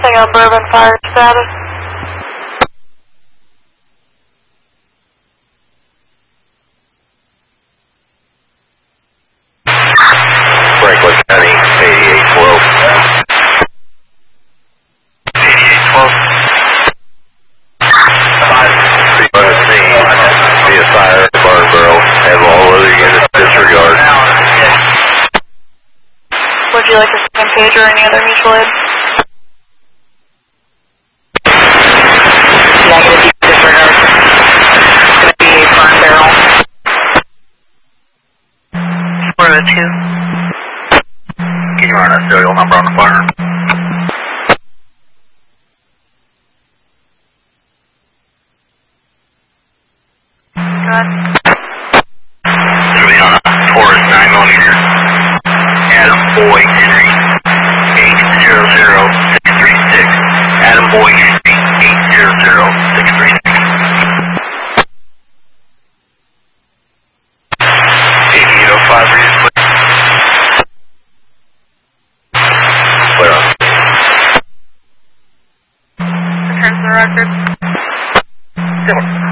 Nothing on Bourbon, fire status. Franklin County, 8812. 8812. 3 on the scene. Be a fire at the barn barrel. Have all other units disregard. Would you like a second page or any other mutual aid? Negative, disregard. It's going to be a barn barrel. 402. Can you run a serial number on the fire? Good. It'll be on a Taurus 9mm. Adam Boy Henry, 800636. Adam Boy Henry, 800636. 8805, read it, please. Clear on. Returns the record. Come on.